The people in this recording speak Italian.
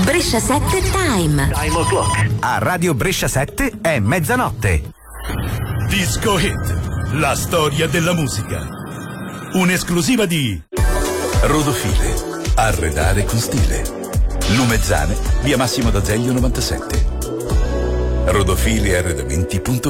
Brescia 7 Time. Time o'clock. A Radio Brescia 7 è mezzanotte. Disco Hit, la storia della musica. Un'esclusiva di Rodofile, arredare con stile. Lumezzane, via Massimo d'Azeglio 97. Rodofile arredamenti.it.